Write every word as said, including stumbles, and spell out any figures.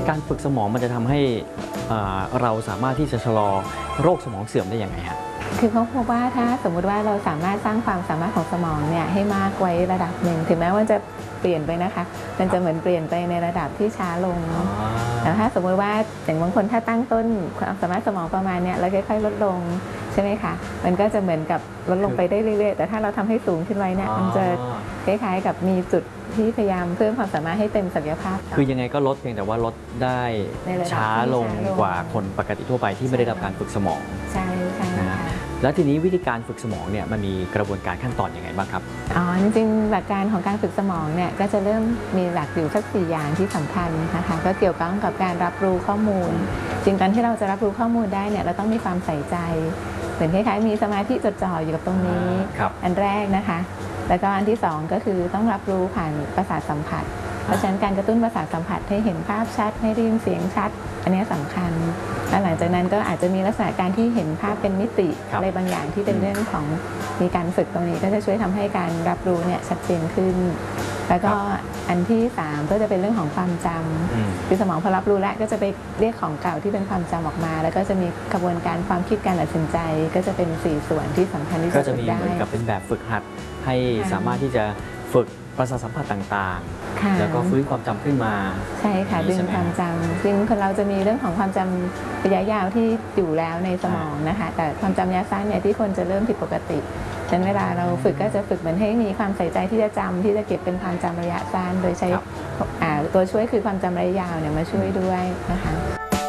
การฝึกสมองมันจะทำให้เราสามารถที่จะชะลอโรคสมองเสื่อมได้อย่างไรฮะคือเขาพบว่าถ้าสมมุติว่าเราสามารถสร้างความสามารถของสมองเนี่ยให้มากไว้ระดับหนึ่งถึงแม้ว่าจะเปลี่ยนไปนะคะมันจะเหมือนเปลี่ยนไปในระดับที่ช้าลงแต่ถ้าสมมติว่าอย่างบางคนถ้าตั้งต้นความสามารถสมองประมาณเนี้ยแล้วค่อยๆลดลงใช่ไหมคะมันก็จะเหมือนกับลดลงไปได้เรื่อยๆแต่ถ้าเราทำให้สูงขึ้นไว้เนี่ยมันจะคล้ายๆกับมีจุดที่พยายามเพิ่มความสามารถให้เต็มศักยภาพคือยังไงก็ลดเพียงแต่ว่าลดได้ช้าลงกว่าคนปกติทั่วไปที่ไม่ได้รับการฝึกสมองใช่ใช่นะแล้วทีนี้วิธีการฝึกสมองเนี่ยมันมีกระบวนการขั้นตอนยังไงบ้างครับอ๋อจริงๆหลักการของการฝึกสมองเนี่ยก็จะเริ่มมีหลักอยู่สักสี่อย่างที่สำคัญนะคะก็เกี่ยวข้องกับการรับรู้ข้อมูลจริงการที่เราจะรับรู้ข้อมูลได้เนี่ยเราต้องมีความใส่ใจเหมือนคล้ายๆมีสมาธิจดจ่ออยู่กับตรงนี้อันแรกนะคะแล้วก็อันที่สองก็คือต้องรับรู้ผ่านประสาทสัมผัสเพราะฉะนั้นการกระตุ้นประสาทสัมผัสให้เห็นภาพชัดให้ได้ยินเสียงชัดอันนี้สำคัญและหลังจากนั้นก็อาจจะมีลักษณะการที่เห็นภาพเป็นมิติอะไรบางอย่างที่เป็นเรื่องของมีการฝึกตรงนี้ก็จะช่วยทำให้การรับรู้เนี่ยชัดเจนขึ้นแล้วก็อันที่สามก็จะเป็นเรื่องของความจำคือสมองพอรับรู้แล้วก็จะไปเรียกของเก่าที่เป็นความจำออกมาแล้วก็จะมีกระบวนการความคิดการตัดสินใจก็จะเป็นสี่ส่วนที่สำคัญที่จะฝึกได้ก็จะมีเหมือนกับเป็นแบบฝึกหัดให้สามารถที่จะฝึกประสาทสัมผัสต่างๆแล้วก็ฟื้นความจำขึ้นมาใช่ค่ะดึงความจำซึ่งคนเราจะมีเรื่องของความจำระยะยาวที่อยู่แล้วในสมองนะคะแต่ความจำระยะสั้นเนี่ยที่คนจะเริ่มผิดปกติฉะนั้นเวลาเราฝึกก็จะฝึกเหมือนให้มีความใส่ใจที่จะจำที่จะเก็บเป็นความจำระยะสั้นโดยใช้ตัวช่วยคือความจำระยะยาวเนี่ยมาช่วยด้วยนะคะ